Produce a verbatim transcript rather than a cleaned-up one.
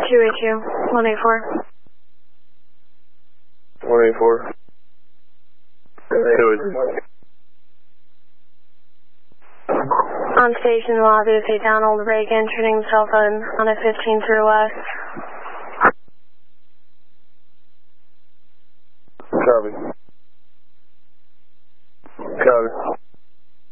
two eight two, one eight four. one eight four. Who is On station lobby with a down old Reagan, turning himself on, on a fifteen through west. Copy. Copy.